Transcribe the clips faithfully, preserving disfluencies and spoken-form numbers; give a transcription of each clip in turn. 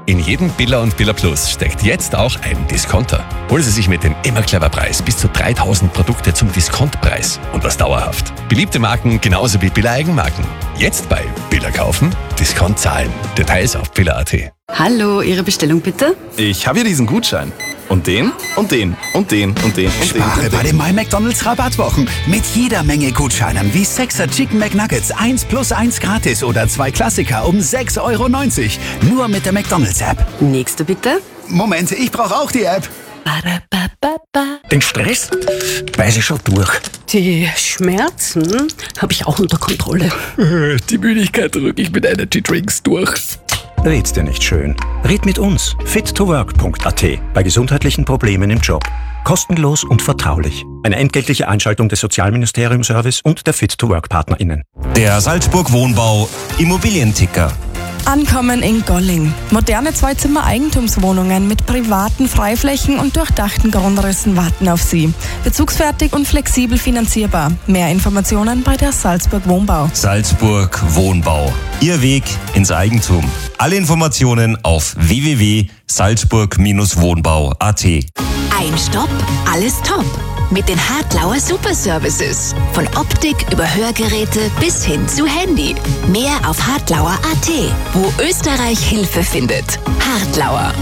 In jedem Billa und Billa Plus steckt jetzt auch ein Discounter. Holen Sie sich mit dem immer clever Preis bis zu dreitausend Produkte zum Diskontpreis und das dauerhaft. Beliebte Marken genauso wie Billa Eigenmarken. Jetzt bei Billa kaufen, Discount zahlen. Details auf billa punkt at. Hallo, Ihre Bestellung bitte? Ich habe hier diesen Gutschein. Und den, und den, und den, und den, und den. Spare bei den My McDonald's Rabattwochen. Mit jeder Menge Gutscheinen wie sechser Chicken McNuggets eins plus eins gratis oder zwei Klassiker um sechs Euro neunzig. Nur mit der McDonald's App. Nächste bitte. Moment, ich brauche auch die App. Den Stress weiß ich schon durch. Die Schmerzen habe ich auch unter Kontrolle. Die Müdigkeit drücke ich mit Energy Drinks durch. Red's dir nicht schön. Red mit uns. fit to work punkt at bei gesundheitlichen Problemen im Job. Kostenlos und vertraulich. Eine entgeltliche Einschaltung des Sozialministerium-Service und der Fit to Work PartnerInnen. Der Salzburg Wohnbau Immobilienticker. Ankommen in Golling. Moderne Zwei-Zimmer-Eigentumswohnungen mit privaten Freiflächen und durchdachten Grundrissen warten auf Sie. Bezugsfertig und flexibel finanzierbar. Mehr Informationen bei der Salzburg Wohnbau. Salzburg Wohnbau. Ihr Weg ins Eigentum. Alle Informationen auf w w w punkt salzburg wohnbau punkt at. Ein Stopp, alles top. Mit den Hartlauer Superservices. Von Optik über Hörgeräte bis hin zu Handy. Mehr auf hartlauer punkt at, wo Österreich Hilfe findet. Hartlauer.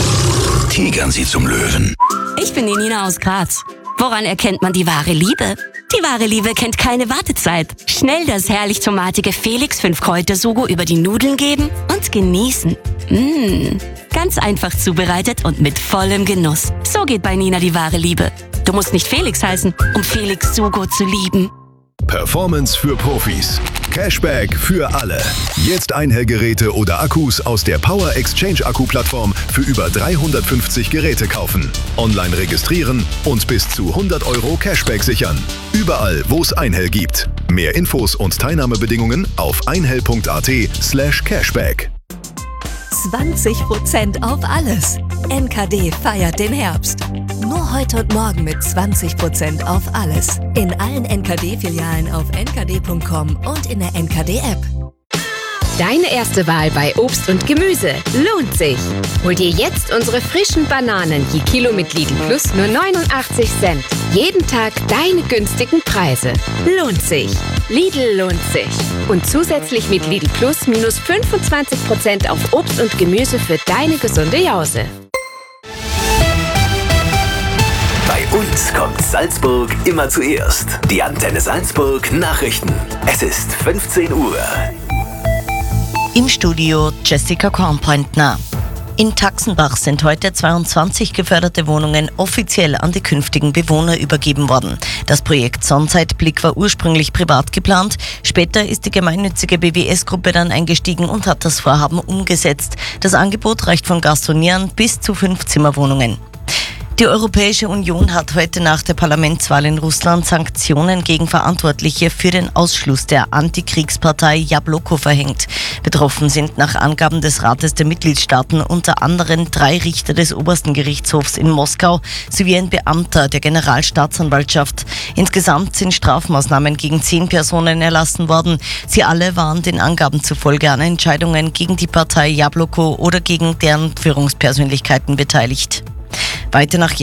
Tigern Sie zum Löwen. Ich bin die Nina aus Graz. Woran erkennt man die wahre Liebe? Die wahre Liebe kennt keine Wartezeit. Schnell das herrlich tomatige Felix fünf Kräuter Sugo über die Nudeln geben und genießen. Mmh. Ganz einfach zubereitet und mit vollem Genuss. So geht bei Nina die wahre Liebe. Du musst nicht Felix heißen, um Felix Sugo zu lieben. Performance für Profis. Cashback für alle. Jetzt Einhellgeräte oder Akkus aus der Power Exchange Akku-Plattform für über dreihundertfünfzig Geräte kaufen. Online registrieren und bis zu hundert Euro Cashback sichern. Überall, wo es Einhell gibt. Mehr Infos und Teilnahmebedingungen auf einhell punkt at slash cashback. zwanzig Prozent auf alles. N K D feiert den Herbst. Nur heute und morgen mit zwanzig Prozent auf alles. In allen N K D-Filialen auf n k d punkt com und in der N K D-App. Deine erste Wahl bei Obst und Gemüse lohnt sich. Hol dir jetzt unsere frischen Bananen je Kilo mit Lidl Plus nur neunundachtzig Cent. Jeden Tag deine günstigen Preise. Lohnt sich. Lidl lohnt sich. Und zusätzlich mit Lidl Plus minus fünfundzwanzig Prozent auf Obst und Gemüse für deine gesunde Jause. Bei uns kommt Salzburg immer zuerst. Die Antenne Salzburg Nachrichten. Es ist fünfzehn Uhr. Im Studio Jessica Kornpointner. In Taxenbach sind heute zweiundzwanzig geförderte Wohnungen offiziell an die künftigen Bewohner übergeben worden. Das Projekt Sonnenseitblick war ursprünglich privat geplant. Später ist die gemeinnützige B W S-Gruppe dann eingestiegen und hat das Vorhaben umgesetzt. Das Angebot reicht von Gastonieren bis zu Fünf-Zimmer-Wohnungen. Die Europäische Union hat heute nach der Parlamentswahl in Russland Sanktionen gegen Verantwortliche für den Ausschluss der Antikriegspartei Jabloko verhängt. Betroffen sind nach Angaben des Rates der Mitgliedstaaten unter anderem drei Richter des obersten Gerichtshofs in Moskau sowie ein Beamter der Generalstaatsanwaltschaft. Insgesamt sind Strafmaßnahmen gegen zehn Personen erlassen worden. Sie alle waren den Angaben zufolge an Entscheidungen gegen die Partei Jabloko oder gegen deren Führungspersönlichkeiten beteiligt. Weiter nach